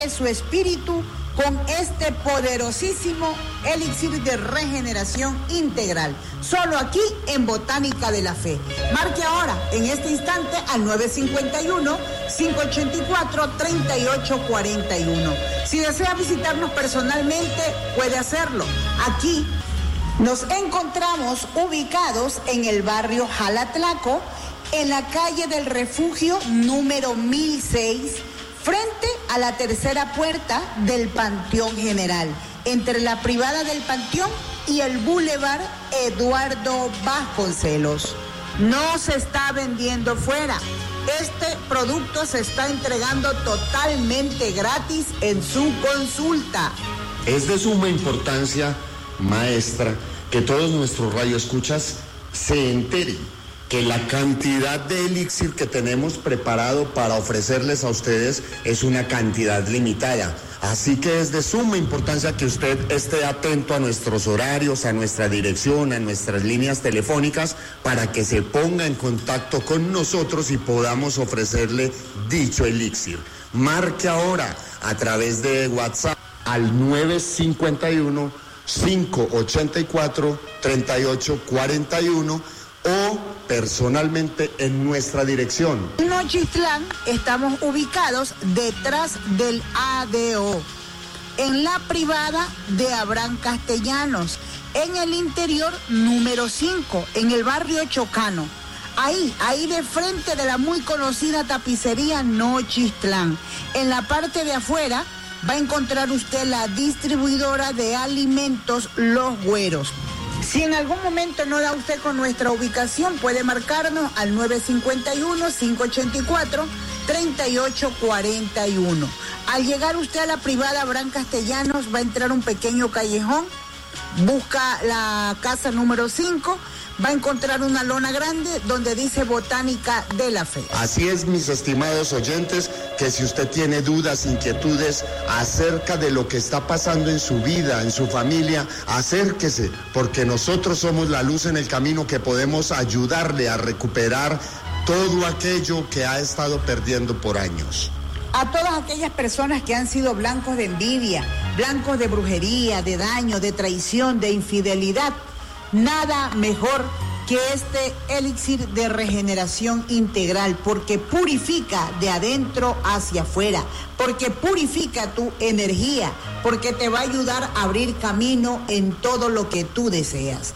su espíritu con este poderosísimo elixir de regeneración integral. Solo aquí en Botánica de la Fe. Marque ahora, en este instante, al 951-584-3841. Si desea visitarnos personalmente, puede hacerlo. Aquí nos encontramos ubicados en el barrio Jalatlaco, en la calle del Refugio número 1006, frente a la tercera puerta del Panteón General, entre la privada del Panteón y el Boulevard Eduardo Vasconcelos. No se está vendiendo fuera. Este producto se está entregando totalmente gratis en su consulta. Es de suma importancia, maestra, que todos nuestros radioescuchas se enteren que la cantidad de elixir que tenemos preparado para ofrecerles a ustedes es una cantidad limitada. Así que es de suma importancia que usted esté atento a nuestros horarios, a nuestra dirección, a nuestras líneas telefónicas, para que se ponga en contacto con nosotros y podamos ofrecerle dicho elixir. Marque ahora a través de WhatsApp al 951-584-3841 o personalmente en nuestra dirección. En Nochistlán estamos ubicados detrás del ADO, en la privada de Abraham Castellanos, en el interior número 5, en el barrio Chocano. Ahí de frente de la muy conocida tapicería Nochistlán. En la parte de afuera va a encontrar usted la distribuidora de alimentos Los Güeros. Si en algún momento no da usted con nuestra ubicación, puede marcarnos al 951-584-3841. Al llegar usted a la privada Abraham Castellanos, va a entrar un pequeño callejón, busca la casa número 5, va a encontrar una lona grande donde dice Botánica de la Fe. Así es, mis estimados oyentes, que si usted tiene dudas, inquietudes acerca de lo que está pasando en su vida, en su familia, acérquese, porque nosotros somos la luz en el camino que podemos ayudarle a recuperar todo aquello que ha estado perdiendo por años. A todas aquellas personas que han sido blancos de envidia, blancos de brujería, de daño, de traición, de infidelidad, nada mejor que este elixir de regeneración integral, porque purifica de adentro hacia afuera, porque purifica tu energía, porque te va a ayudar a abrir camino en todo lo que tú deseas.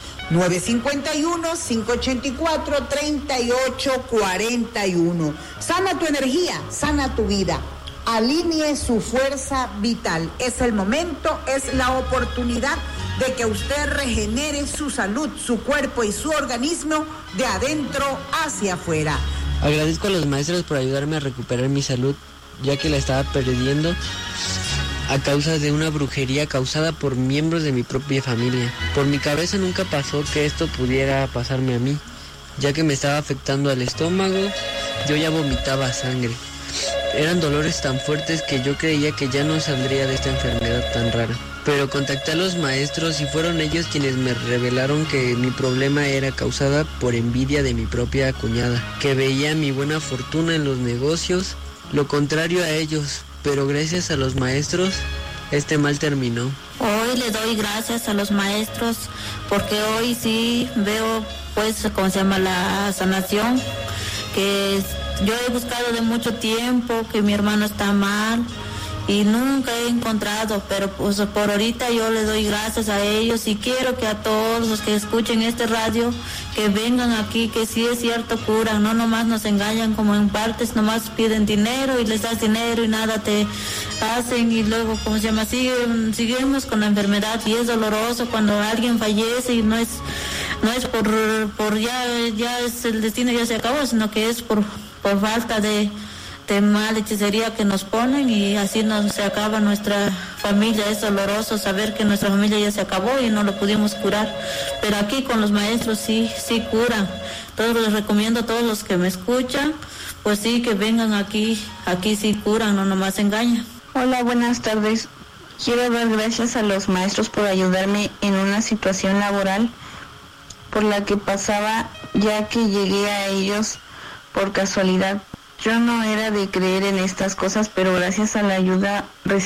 951-584-3841. Sana tu energía, sana tu vida. Alinee su fuerza vital. Es el momento, es la oportunidad de que usted regenere su salud, su cuerpo y su organismo de adentro hacia afuera. Agradezco a los maestros por ayudarme a recuperar mi salud, ya que la estaba perdiendo a causa de una brujería causada por miembros de mi propia familia. Por mi cabeza nunca pasó que esto pudiera pasarme a mí, ya que me estaba afectando al estómago, yo ya vomitaba sangre. Eran dolores tan fuertes que yo creía que ya no saldría de esta enfermedad tan rara. Pero contacté a los maestros y fueron ellos quienes me revelaron que mi problema era causada por envidia de mi propia cuñada, que veía mi buena fortuna en los negocios, lo contrario a ellos, pero gracias a los maestros, este mal terminó. Hoy le doy gracias a los maestros porque hoy sí veo, pues, ¿cómo se llama? La sanación, que yo he buscado de mucho tiempo, que mi hermano está mal y nunca he encontrado, pero pues por ahorita yo le doy gracias a ellos y quiero que a todos los que escuchen este radio, que vengan aquí, que sí es cierto curan, no nomás nos engañan como en partes, nomás piden dinero y les das dinero y nada te hacen y luego, ¿cómo se llama? Seguimos con la enfermedad y es doloroso cuando alguien fallece y no es por ya es el destino, ya se acabó, sino que es por falta de mala hechicería que nos ponen y así se acaba nuestra familia. Es doloroso saber que nuestra familia ya se acabó y no lo pudimos curar, pero aquí con los maestros sí curan. Entonces les recomiendo a todos los que me escuchan, pues sí, que vengan aquí sí curan, no nomás engañan. Hola, buenas tardes. Quiero dar gracias a los maestros por ayudarme en una situación laboral por la que pasaba, ya que llegué a ellos por casualidad. Yo no era de creer en estas cosas, pero gracias a la ayuda